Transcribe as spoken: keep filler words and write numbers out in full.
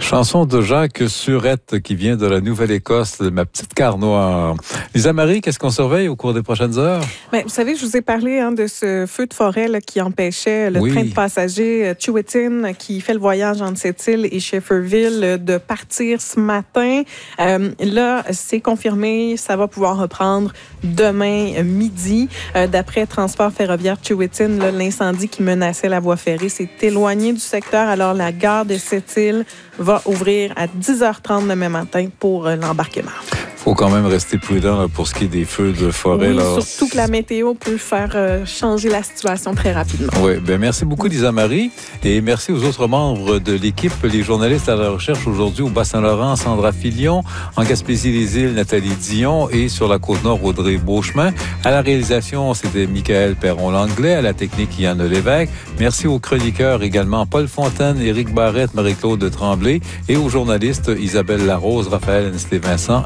Chanson de Jacques Surette qui vient de la Nouvelle-Écosse, de Ma petite car noire. Lisa Marie, qu'est-ce qu'on surveille au cours des prochaines heures? Bien, vous savez, je vous ai parlé hein, de ce feu de forêt là, qui empêchait le oui. train de passagers Chewettin qui fait le voyage entre cette île et Shefferville de partir ce matin. Euh, là, c'est confirmé, ça va pouvoir reprendre demain midi. Euh, d'après Transport ferroviaire Chewettin, là, l'incendie qui menaçait la voie ferrée s'est éloigné du secteur. Alors, la gare de cette île va ouvrir à dix heures trente demain matin pour euh, l'embarquement. Il faut quand même rester prudent là, pour ce qui est des feux de forêt. Oui, là. surtout que la météo peut faire euh, changer la situation très rapidement. Oui, bien merci beaucoup Lisa Marie et merci aux autres membres de l'équipe, les journalistes à la recherche aujourd'hui au Bas-Saint-Laurent, Sandra Filion, en Gaspésie-les-Îles, Nathalie Dion et sur la Côte-Nord, Audrey Beauchemin. À la réalisation, c'était Michael Perron-Langlais, à la technique, Yann Lévesque. Merci aux chroniqueurs également, Paul Fontaine, Éric Barrette, Marie-Claude Tremblay et aux journalistes Isabelle Larose, Raphaël Nestlé-Vincent